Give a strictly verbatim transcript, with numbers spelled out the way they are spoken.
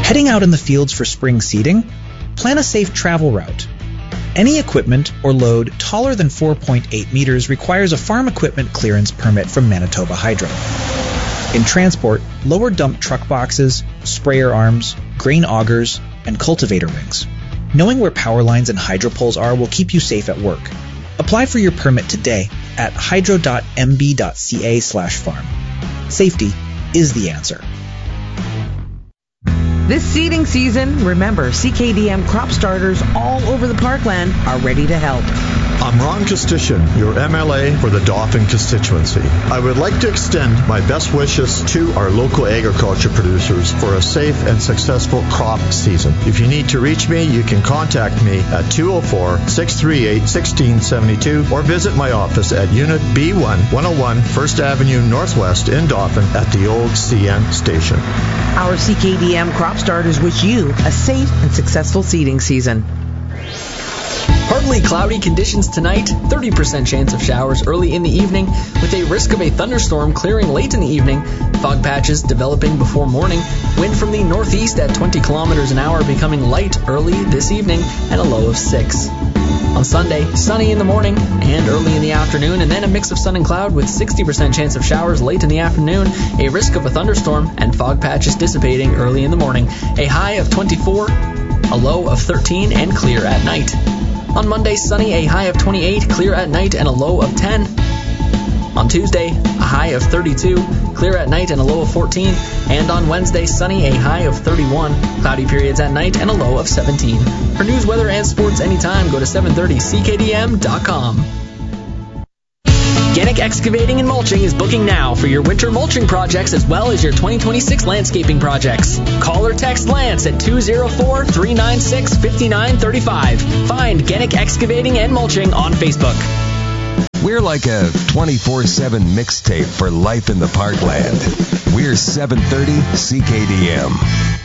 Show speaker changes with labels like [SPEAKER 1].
[SPEAKER 1] Heading out in the fields for spring seeding? Plan a safe travel route. Any equipment or load taller than four point eight meters requires a farm equipment clearance permit from Manitoba Hydro. In transport, lower dump truck boxes, sprayer arms, grain augers, and cultivator rings. Knowing where power lines and hydro poles are will keep you safe at work. Apply for your permit today at hydro dot m b dot c a slash farm. Safety is the answer.
[SPEAKER 2] This seeding season, remember, C K D M crop starters all over the parkland are ready to help.
[SPEAKER 3] I'm Ron Kostitian, your M L A for the Dauphin constituency. I would like to extend my best wishes to our local agriculture producers for a safe and successful crop season. If you need to reach me, you can contact me at two oh four, six three eight, one six seven two or visit my office at Unit B one, one oh one First Avenue Northwest in Dauphin at the old C N station.
[SPEAKER 2] Our C K D M crop starters wish you a safe and successful seeding season.
[SPEAKER 4] Partly cloudy conditions tonight, thirty percent chance of showers early in the evening, with a risk of a thunderstorm clearing late in the evening. Fog patches developing before morning. Wind from the northeast at twenty kilometers an hour becoming light early this evening and a low of six. On Sunday, sunny in the morning and early in the afternoon, and then a mix of sun and cloud with sixty percent chance of showers late in the afternoon, a risk of a thunderstorm, and fog patches dissipating early in the morning. A high of twenty-four, a low of thirteen, and clear at night. On Monday, sunny, a high of twenty-eight, clear at night, and a low of ten. On Tuesday, a high of thirty-two, clear at night, and a low of fourteen. And on Wednesday, sunny, a high of thirty-one, cloudy periods at night, and a low of seventeen. For news, weather, and sports anytime, go to seven thirty c k d m dot com. Genick Excavating and Mulching is booking now for your winter mulching projects as well as your twenty twenty-six landscaping projects. Call or text Lance at two oh four, three nine six, five nine three five. Find Genick Excavating and Mulching on Facebook.
[SPEAKER 5] We're like a twenty-four seven mixtape for life in the parkland. We're seven thirty C K D M.